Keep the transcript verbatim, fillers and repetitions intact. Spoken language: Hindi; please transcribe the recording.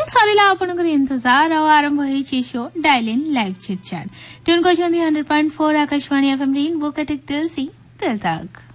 सरीला आपनकर इंतजार और आरंभ होई show dial in live chit chat tune को hundred point four Akashvani FM rainbow Cuttack दिल सी दिल तक।